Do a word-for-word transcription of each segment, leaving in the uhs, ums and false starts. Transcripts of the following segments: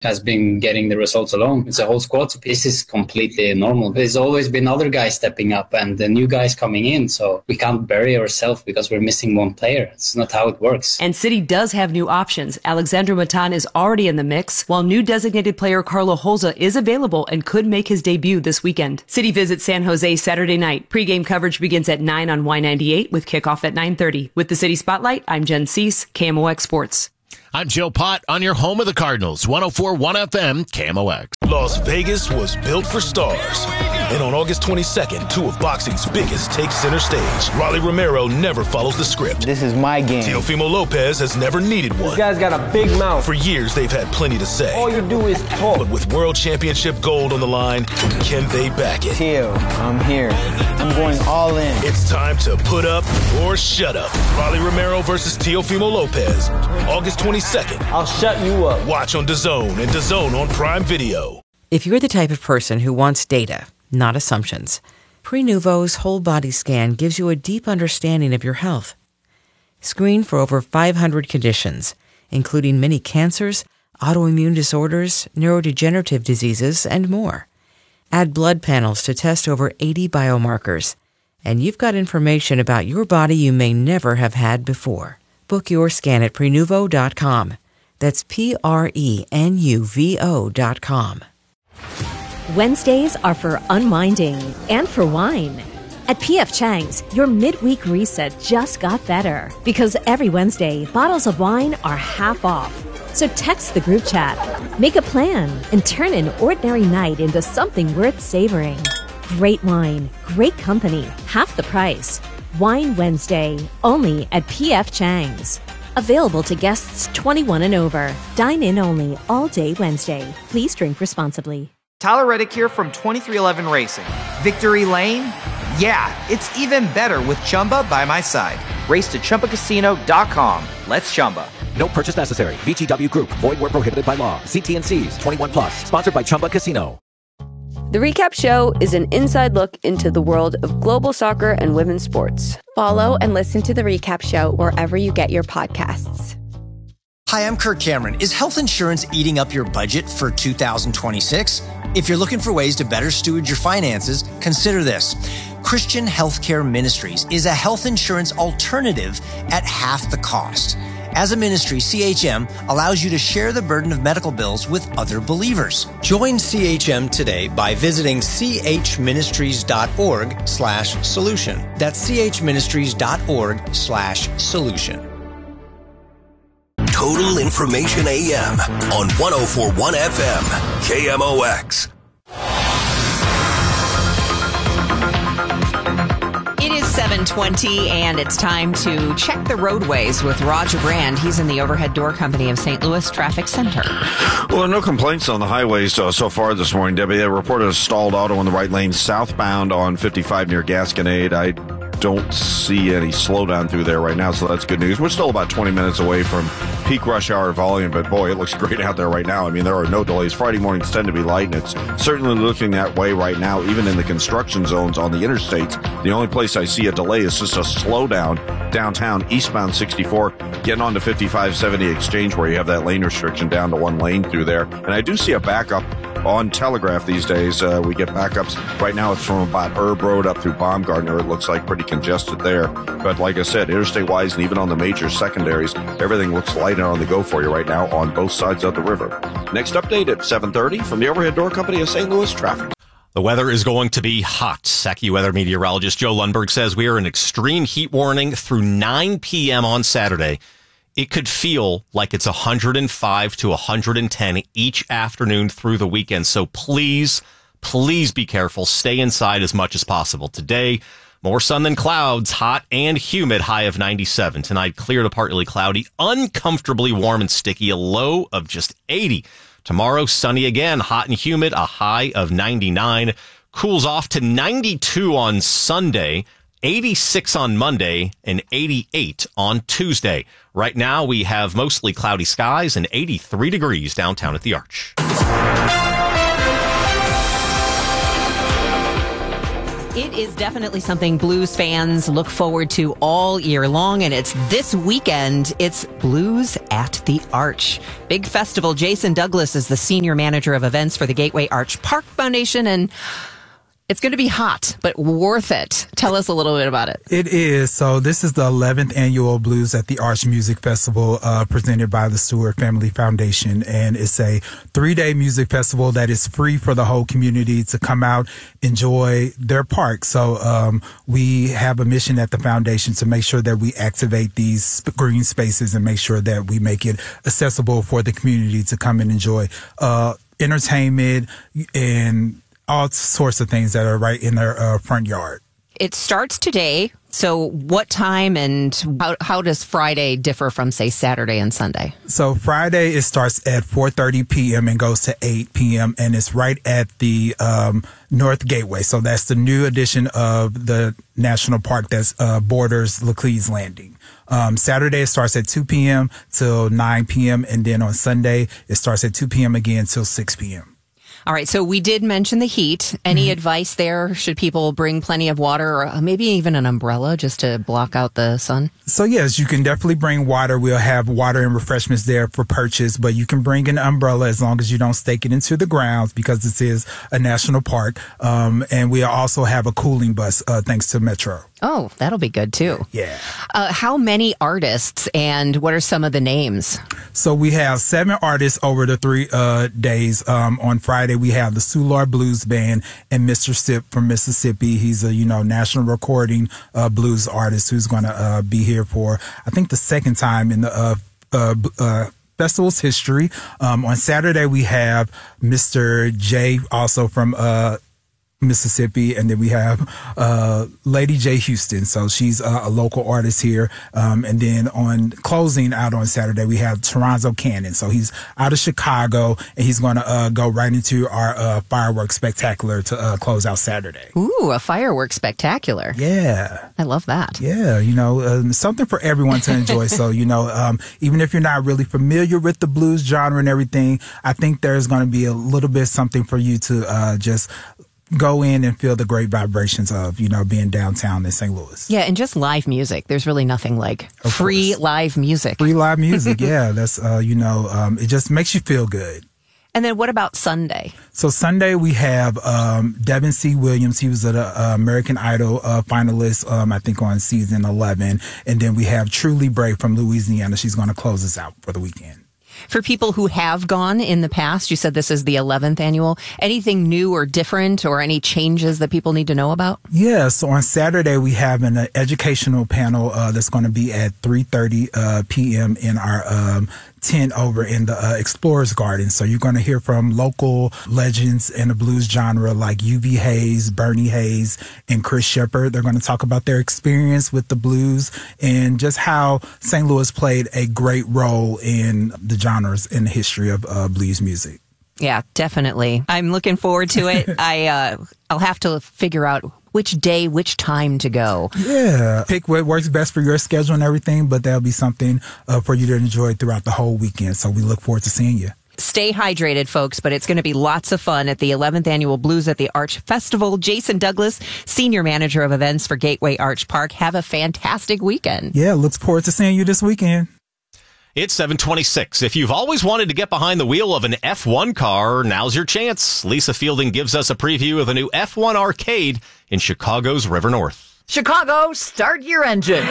has been getting the results alone. It's a whole squad. So this is completely normal. There's always been other guys stepping up and the new guys coming in. So we can't bury ourselves because we're missing one player. It's not how it works. And City does have new options. Alexandre Matan is already in the mix, while new designated player Carlo Holza is available and could make his debut this weekend. City visits San Jose Saturday night. Pre-game coverage begins at nine on Y ninety-eight with kickoff at nine thirty. With the City Spotlight, I'm Jen Cease, K M O X Sports. I'm Joe Pott on your home of the Cardinals, one oh four point one F M, K M O X. Las Vegas was built for stars. And on August twenty-second, two of boxing's biggest take center stage. Rolly Romero never follows the script. This is my game. Teofimo Lopez has never needed one. This guy's got a big mouth. For years, they've had plenty to say. All you do is talk. But with World Championship gold on the line, can they back it? Teo, I'm here. I'm going all in. It's time to put up or shut up. Rolly Romero versus Teofimo Lopez. August twenty-second. I'll shut you up. Watch on DAZN and DAZN on Prime Video. If you're the type of person who wants data, not assumptions, Prenuvo's whole body scan gives you a deep understanding of your health. Screen for over five hundred conditions, including many cancers, autoimmune disorders, neurodegenerative diseases, and more. Add blood panels to test over eighty biomarkers, and you've got information about your body you may never have had before. Book your scan at Prenuvo dot com. That's P R E N U V O dot com. Wednesdays are for unwinding and for wine. At P F Chang's, your midweek reset just got better because every Wednesday, bottles of wine are half off. So text the group chat, make a plan, and turn an ordinary night into something worth savoring. Great wine, great company, half the price. Wine Wednesday, only at P F Chang's. Available to guests twenty-one and over. Dine in only all day Wednesday. Please drink responsibly. Tyler Reddick here from twenty-three eleven Racing. Victory Lane? Yeah, it's even better with Chumba by my side. Race to Chumba Casino dot com. Let's Chumba. No purchase necessary. V G W Group. Void where prohibited by law. See T and C's. twenty-one plus. Sponsored by Chumba Casino. The Recap Show is an inside look into the world of global soccer and women's sports. Follow and listen to The Recap Show wherever you get your podcasts. Hi, I'm Kirk Cameron. Is health insurance eating up your budget for two thousand twenty-six? If you're looking for ways to better steward your finances, consider this. Christian Healthcare Ministries is a health insurance alternative at half the cost. As a ministry, C H M allows you to share the burden of medical bills with other believers. Join C H M today by visiting chministries.org slash solution. That's chministries.org slash solution. Total Information A M on one oh four point one F M, K M O X. It is seven twenty, and it's time to check the roadways with Roger Brand. He's in the Overhead Door Company of Saint Louis Traffic Center. Well, no complaints on the highways uh, so far this morning, Debbie. They reported a stalled auto in the right lane southbound on fifty-five near Gasconade. I don't see any slowdown through there right now, so that's good news. We're still about twenty minutes away from peak rush hour volume, but boy, it looks great out there right now. I mean, there are no delays. Friday mornings tend to be light, and it's certainly looking that way right now, even in the construction zones on the interstates. The only place I see a delay is just a slowdown downtown, eastbound sixty-four, getting on to fifty-five seventy Exchange, where you have that lane restriction down to one lane through there. And I do see a backup on Telegraph these days. Uh, we get backups. Right now it's from about Herb Road up through Baumgartner. It looks like pretty congested there. But like I said, interstate-wise and even on the major secondaries, everything looks light and on the go for you right now on both sides of the river. Next update at seven thirty from the Overhead Door Company of Saint Louis Traffic. The weather is going to be hot. AccuWeather meteorologist Joe Lundberg says we are in extreme heat warning through nine p.m. on Saturday. It could feel like it's one hundred five to one hundred ten each afternoon through the weekend. So please, please be careful. Stay inside as much as possible. Today, more sun than clouds, hot and humid, high of ninety-seven. Tonight, clear to partly cloudy, uncomfortably warm and sticky, a low of just eighty. Tomorrow, sunny again, hot and humid, a high of ninety-nine. Cools off to ninety-two on Sunday, eighty-six on Monday, and eighty-eight on Tuesday. Right now, we have mostly cloudy skies and eighty-three degrees downtown at the Arch. It is definitely something blues fans look forward to all year long, and it's this weekend. It's Blues at the Arch. Big festival. Jason Douglas is the senior manager of events for the Gateway Arch Park Foundation, and it's going to be hot, but worth it. Tell us a little bit about it. It is. So this is the eleventh annual Blues at the Arch Music Festival uh, presented by the Stewart Family Foundation. And it's a three-day music festival that is free for the whole community to come out, enjoy their park. So um, we have a mission at the foundation to make sure that we activate these green spaces and make sure that we make it accessible for the community to come and enjoy uh, entertainment and all sorts of things that are right in their uh, front yard. It starts today. So what time and how, how does Friday differ from, say, Saturday and Sunday? So Friday, it starts at four thirty p.m. and goes to eight p.m. and it's right at the um, North Gateway. So that's the new addition of the national park that uh, borders Laclede Landing. Um, Saturday, it starts at two p.m. till nine p.m. And then on Sunday, it starts at two p.m. again till six p.m. All right. So we did mention the heat. Any mm-hmm. advice there? Should people bring plenty of water or maybe even an umbrella just to block out the sun? So, yes, you can definitely bring water. We'll have water and refreshments there for purchase, but you can bring an umbrella as long as you don't stake it into the grounds because this is a national park. Um, and we'll also have a cooling bus uh, thanks to Metro. Oh, that'll be good, too. Yeah. Uh, how many artists and what are some of the names? So we have seven artists over the three uh, days. Um, on Friday, we have the Soulard Blues Band and Mister Sip from Mississippi. He's a, you know, national recording uh, blues artist who's going to uh, be here for, I think, the second time in the uh, uh, uh, festival's history. Um, on Saturday, we have Mister J, also from uh Mississippi, and then we have uh Lady J Houston, so she's uh, a local artist here. Um and then on closing out on Saturday, we have Toronto Cannon, so he's out of Chicago, and he's going to uh go right into our uh fireworks spectacular to uh close out Saturday. Ooh, a fireworks spectacular. Yeah, I love that. Yeah, you know, um, something for everyone to enjoy. So, you know, um even if you're not really familiar with the blues genre and everything, I think there's going to be a little bit something for you to uh just go in and feel the great vibrations of, you know, being downtown in Saint Louis. Yeah, and just live music. There's really nothing like of free course. live music. Free live music, yeah. That's, uh, you know, um, it just makes you feel good. And then what about Sunday? So Sunday we have um, Devin C. Williams. He was an uh, American Idol uh, finalist, um, I think, on season eleven. And then we have Truly Brave from Louisiana. She's going to close us out for the weekend. For people who have gone in the past, you said this is the eleventh annual. Anything new or different or any changes that people need to know about? Yeah, so on Saturday, we have an uh, educational panel uh, that's going to be at three thirty uh, p.m. in our um, tent over in the uh, Explorers Garden. So you're going to hear from local legends in the blues genre like U B Hayes, Bernie Hayes, and Chris Shepard. They're going to talk about their experience with the blues and just how Saint Louis played a great role in the genres in the history of uh, blues music. Yeah, definitely. I'm looking forward to it. I, uh, I'll have to figure out which day, which time to go. Yeah. Pick what works best for your schedule and everything, but that'll be something uh, for you to enjoy throughout the whole weekend. So we look forward to seeing you. Stay hydrated, folks, but it's going to be lots of fun at the eleventh Annual Blues at the Arch Festival. Jason Douglas, Senior Manager of Events for Gateway Arch Park. Have a fantastic weekend. Yeah, look forward to seeing you this weekend. It's seven twenty-six. If you've always wanted to get behind the wheel of an F one car, now's your chance. Lisa Fielding gives us a preview of the new F one arcade in Chicago's River North. Chicago, start your engines.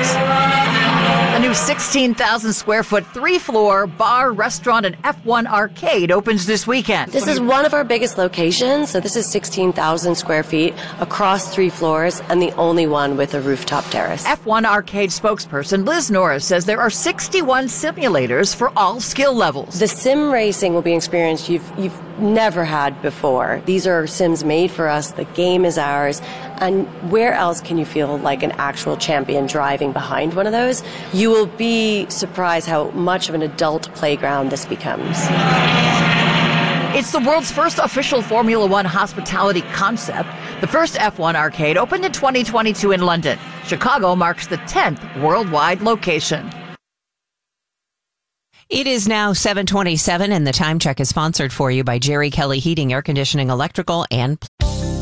A new sixteen thousand square foot, three floor bar, restaurant, and F one arcade opens this weekend. This is one of our biggest locations. So this is sixteen thousand square feet across three floors and the only one with a rooftop terrace. F one arcade spokesperson Liz Norris says there are sixty-one simulators for all skill levels. The sim racing will be an experience you've, you've never had before. These are sims made for us. The game is ours. And where else can you feel like an actual champion driving behind one of those? You will be surprised how much of an adult playground this becomes. It's the world's first official Formula One hospitality concept. The first F one arcade opened in twenty twenty-two in London. Chicago marks the tenth worldwide location. It is now seven twenty-seven, and the time check is sponsored for you by Jerry Kelly Heating, Air Conditioning, Electrical, and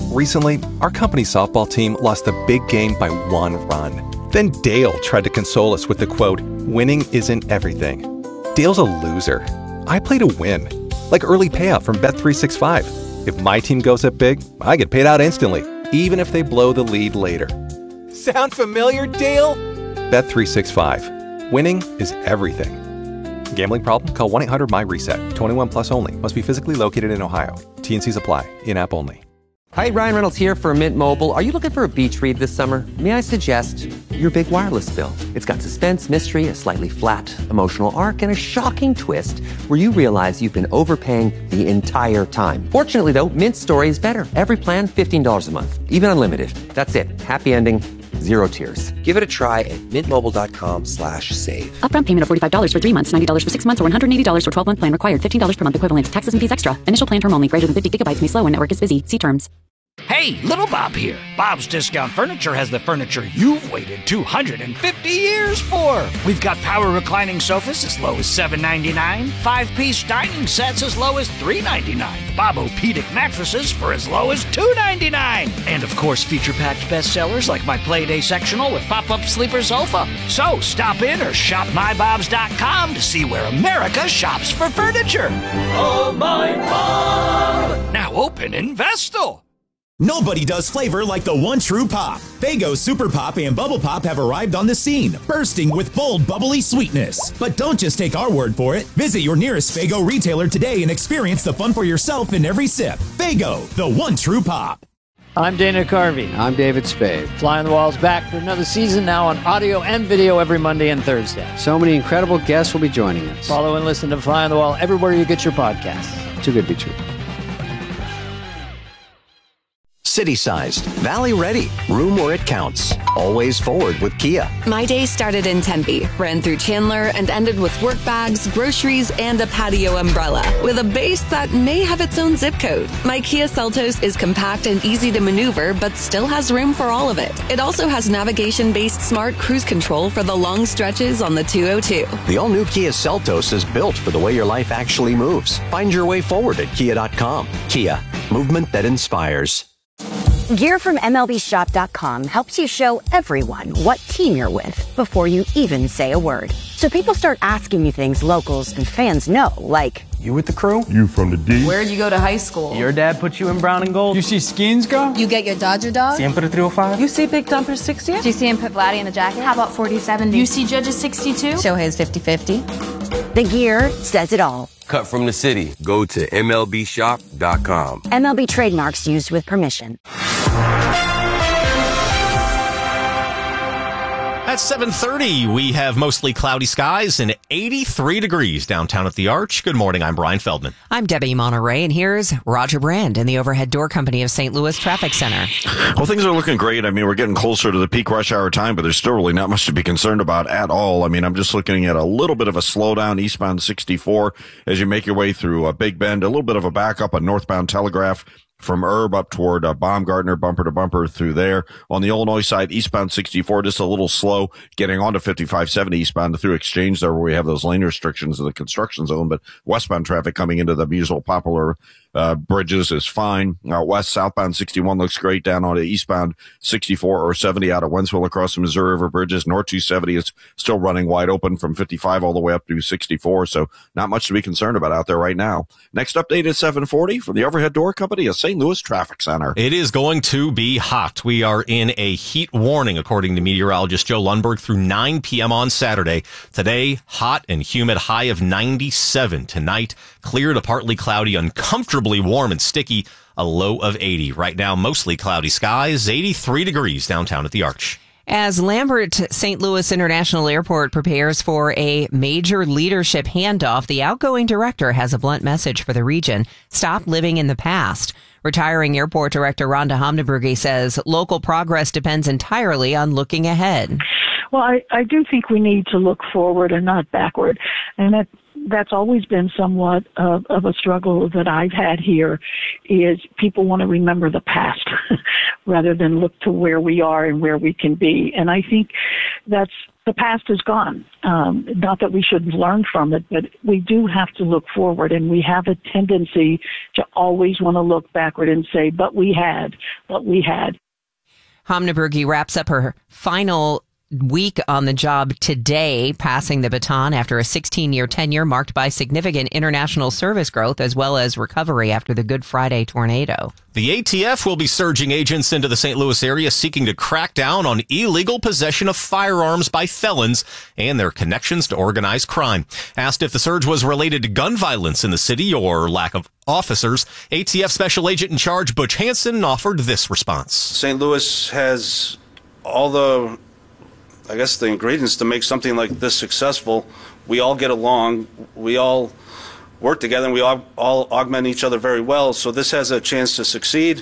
Recently, our company's softball team lost a big game by one run. Then Dale tried to console us with the quote, "Winning isn't everything." Dale's a loser. I play to win. Like early payout from Bet three sixty-five. If my team goes up big, I get paid out instantly, even if they blow the lead later. Sound familiar, Dale? Bet three sixty-five. Winning is everything. Gambling problem? Call one eight hundred M Y reset. twenty-one plus only. Must be physically located in Ohio. T N Cs apply. In-app only. Hi, Ryan Reynolds here for Mint Mobile. Are you looking for a beach read this summer? May I suggest your big wireless bill? It's got suspense, mystery, a slightly flat, emotional arc, and a shocking twist where you realize you've been overpaying the entire time. Fortunately, though, Mint's story is better. Every plan, fifteen dollars a month. Even unlimited. That's it. Happy ending. Zero tears. Give it a try at mintmobile.com slash save. Upfront payment of forty-five dollars for three months, ninety dollars for six months, or one hundred eighty dollars for twelve-month plan required. fifteen dollars per month equivalent. Taxes and fees extra. Initial plan term only. Greater than fifty gigabytes may slow when network is busy. See terms. Hey, Little Bob here. Bob's Discount Furniture has the furniture you've waited two hundred fifty years for. We've got power reclining sofas as low as seven ninety-nine, five-piece dining sets as low as three ninety-nine, Bob-O-Pedic mattresses for as low as two ninety-nine, and of course feature-packed bestsellers like my Playday sectional with pop-up sleeper sofa. So stop in or shop my bobs dot com to see where America shops for furniture. Oh, my Bob! Now open in Vestal. Nobody does flavor like the one true pop. Faygo Super Pop and Bubble Pop have arrived on the scene, bursting with bold, bubbly sweetness. But don't just take our word for it. Visit your nearest Faygo retailer today and experience the fun for yourself in every sip. Faygo, the one true pop. I'm Dana Carvey. I'm David Spade. Fly on the Wall's back for another season, now on audio and video every Monday and Thursday. So many incredible guests will be joining us. Follow and listen to Fly on the Wall everywhere you get your podcasts. Too good to be true. City-sized, valley-ready, room where it counts. Always forward with Kia. My day started in Tempe, ran through Chandler, and ended with work bags, groceries, and a patio umbrella. With a base that may have its own zip code. My Kia Seltos is compact and easy to maneuver, but still has room for all of it. It also has navigation-based smart cruise control for the long stretches on the two oh two. The all-new Kia Seltos is built for the way your life actually moves. Find your way forward at kia dot com. Kia, movement that inspires. Gear from M L B shop dot com helps you show everyone what team you're with before you even say a word. So people start asking you things locals and fans know, like, you with the crew? You from the D? Where'd you go to high school? Your dad put you in brown and gold? You see Skins go? You get your Dodger dog? Siempre three oh five? You see Big Dumper sixty? Do you see him put Vladdy in the jacket? How about forty seventy? You see Judge's sixty-two? Shohei's fifty fifty? The gear says it all. Cut from the city. Go to M L B shop dot com. M L B trademarks used with permission. At seven thirty, we have mostly cloudy skies and eighty-three degrees downtown at the Arch. Good morning. I'm Brian Feldman. I'm Debbie Monterey, and here's Roger Brand in the Overhead Door Company of Saint Louis Traffic Center. Well, things are looking great. I mean, we're getting closer to the peak rush hour time, but there's still really not much to be concerned about at all. I mean, I'm just looking at a little bit of a slowdown eastbound sixty-four as you make your way through uh, Big Bend, a little bit of a backup on northbound Telegraph from Erb up toward uh, Baumgartner, bumper to bumper through there. On the Illinois side, eastbound sixty-four, just a little slow getting onto fifty-five seventy eastbound through Exchange there where we have those lane restrictions in the construction zone, but westbound traffic coming into the usual Poplar uh, bridges is fine. Uh, west, southbound sixty-one looks great down on eastbound sixty-four or seventy out of Wentzville across the Missouri River bridges. North two seventy is still running wide open from fifty-five all the way up to sixty-four, so not much to be concerned about out there right now. Next update is seven forty from the Overhead Door Company of Saint Louis Traffic Center. It is going to be hot. We are in a heat warning, according to meteorologist Joe Lundberg, through nine p.m. on Saturday. Today, hot and humid, high of ninety-seven. Tonight, clear to partly cloudy, uncomfortably warm and sticky, a low of eighty. Right now, mostly cloudy skies, eighty-three degrees downtown at the Arch. As Lambert Saint Louis International Airport prepares for a major leadership handoff, the outgoing director has a blunt message for the region. Stop living in the past. Retiring airport director Rhonda Homdenberge says local progress depends entirely on looking ahead. Well, I, I do think we need to look forward and not backward. And that that's always been somewhat of, of a struggle that I've had here is people want to remember the past rather than look to where we are and where we can be. And I think that's, the past is gone. Um, not that we shouldn't learn from it, but we do have to look forward, and we have a tendency to always want to look backward and say, but we had, but we had. Hamnabergy wraps up her final week on the job today, passing the baton after a sixteen-year tenure marked by significant international service growth as well as recovery after the Good Friday tornado. The A T F will be surging agents into the Saint Louis area seeking to crack down on illegal possession of firearms by felons and their connections to organized crime. Asked if the surge was related to gun violence in the city or lack of officers, A T F Special Agent in Charge Butch Hansen offered this response. Saint Louis has all the, I guess, the ingredients to make something like this successful. We all get along. We all work together, and we all, all augment each other very well. So this has a chance to succeed.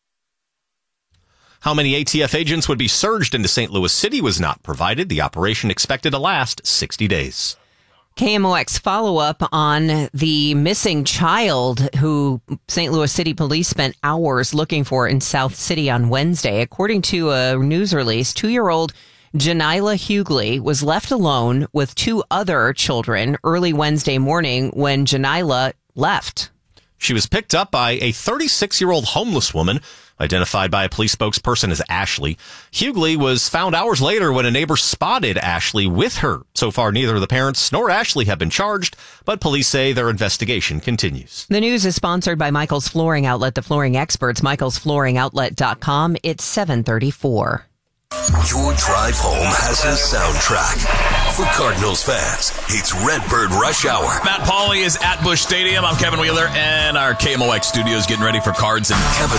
How many A T F agents would be surged into Saint Louis City was not provided. The operation expected to last sixty days. K M O X follow-up on the missing child who Saint Louis City Police spent hours looking for in South City on Wednesday. According to a news release, two-year-old Janila Hughley was left alone with two other children early Wednesday morning when Janila left. She was picked up by a thirty-six-year-old homeless woman, identified by a police spokesperson as Ashley. Hughley was found hours later when a neighbor spotted Ashley with her. So far, neither the parents nor Ashley have been charged, but police say their investigation continues. The news is sponsored by Michael's Flooring Outlet, the flooring experts, michaels flooring outlet dot com. It's seven thirty-four. Your drive home has a soundtrack. For Cardinals fans, it's Redbird Rush Hour. Matt Pauley is at Busch Stadium. I'm Kevin Wheeler, and our K M O X studio is getting ready for Cards and Kevin